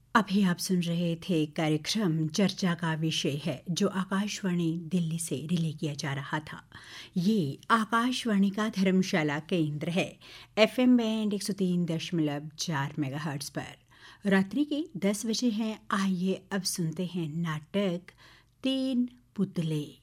अभी आप सुन रहे थे कार्यक्रम चर्चा का विषय है जो आकाशवाणी दिल्ली से रिले किया जा रहा था। ये आकाशवाणी का धर्मशाला केंद्र है। एफएम बैंड 103.4 मेगाहर्ट्ज पर रात्रि के 10 बजे हैं। आइए अब सुनते हैं नाटक तीन पुतले।